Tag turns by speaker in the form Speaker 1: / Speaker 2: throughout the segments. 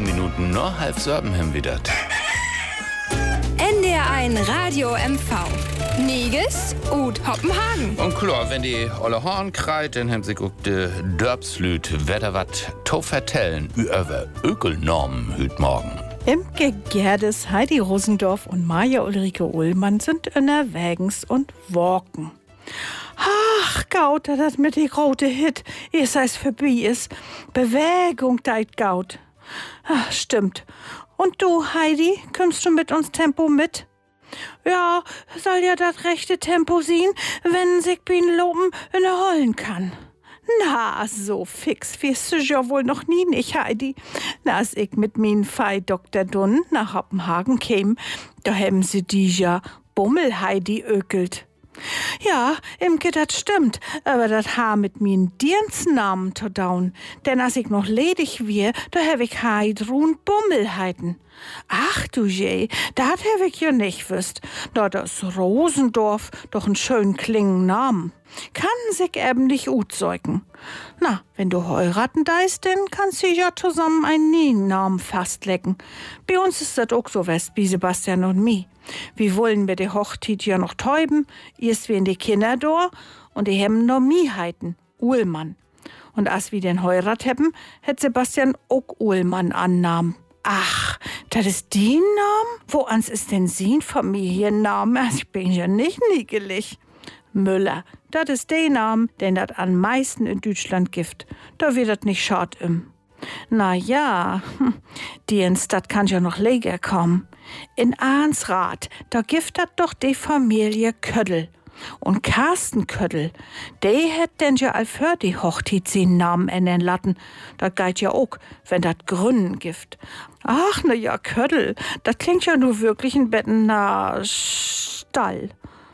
Speaker 1: 7 Minuten noch 6:30 haben wir das.
Speaker 2: NDR1 Radio MV. Niges und Hoppenhagen.
Speaker 1: Und klar, wenn die alle Horn kreit, dann haben sich auch die Dörpslüt wieder was zu vertellen über Ökelnormen heute Morgen.
Speaker 3: Imke Gerdes, Heidi Rosendorf und Maja Ulrike Ullmann sind unterwegs und walken. Ach, Gaut, das mit die grote Hit, ihr seis vorbei ist. Bewegung deit Gaut. Ach, stimmt. Und du, Heidi, kommst du mit uns Tempo mit? Ja, soll ja das rechte Tempo sein, wenn sich bin Loben holen kann. Na, so fix wirst du ja wohl noch nie nicht, Heidi. Na, als ich mit min Fei Dr. Dunn nach Hoppenhagen käm, da haben sie die ja Bummel-Heidi ökelt. Ja, Imke, das stimmt, aber das ha mit min Dienstnamen zu daun. Denn als ich noch ledig wir, da hab ich Heidrun Bummel heiten. Ach du je, dat hab ich ja nicht wüsst. Da das Rosendorf doch einen schön klingen Namen. Kann sich eben nicht utzeugen. Na, wenn du heiraten deist, dann kannst du ja zusammen einen neuen Namen fastlecken. Bei uns ist das auch so west, wie Sebastian und mi. Wir wollen bei der Hochzeit ja noch täuben, erst wie in die Kinder da und die haben noch mi heiten, Uhlmann. Und als wir den heirat haben, hätt Sebastian auch Uhlmann annahmen. Ach, das ist die Name? Woans ist denn sein Familienname? Ich bin ja nicht niegelig. Müller, das ist der Name, den das am meisten in Deutschland gibt. Da wird das nicht schad im. Na ja, die in Stadt kann ja noch läger kommen. In Arnsrath, da gibt das doch die Familie Köddel. Und Carsten Köddel, der hätt denn ja all für die Hochzeit seinen Namen ändern lassen. Das geht ja auch, wenn das Gründen gibt. Ach, na ja, Köddel, das klingt ja nur wirklich ein Betten na Stall.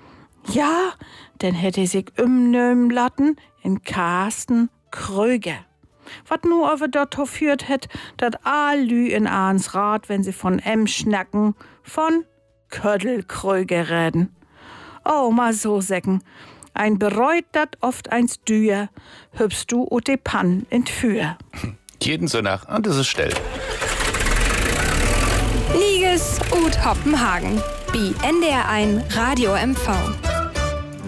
Speaker 3: Ja, denn hätte sich umnehmen lassen in Carsten Kröger. Was nur aber dort führt hätt, dat allü in Arnsrath, wenn sie von schnacken, von Köddel Kröger reden. Oh, mal so säcken. Ein bereut dat oft eins Dür, hübst du und de Pann entführ.
Speaker 1: Jeden Sonntag, und das ist still.
Speaker 2: Niges und Hoppenhagen. Bi NDR1 Radio MV.